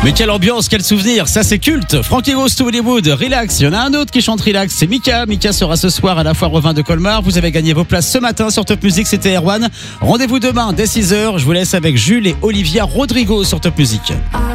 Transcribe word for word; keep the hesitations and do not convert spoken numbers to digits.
Mais quelle ambiance, quel souvenir, ça c'est culte. Frankie Goes to Hollywood, relax. Il y en a un autre qui chante relax, c'est Mika. Mika sera ce soir à la foire aux vins de Colmar. Vous avez gagné vos places ce matin sur Top Music, c'était Erwan. Rendez-vous demain dès six heures. Je vous laisse avec Jules et Olivia Rodrigo sur Top Music.